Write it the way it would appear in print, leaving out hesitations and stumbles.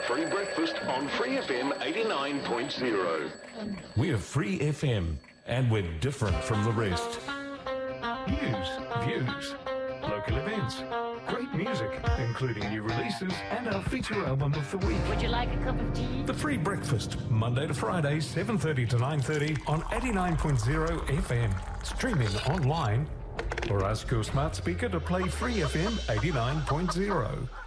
Free Breakfast on Free FM 89.0. We're Free FM, and we're different from the rest. News, views, local events, great music, including new releases and our feature album of the week. Would you like a cup of tea? The Free Breakfast, Monday to Friday, 7:30 to 9:30 on 89.0 FM. Streaming online or ask your smart speaker to play Free FM 89.0.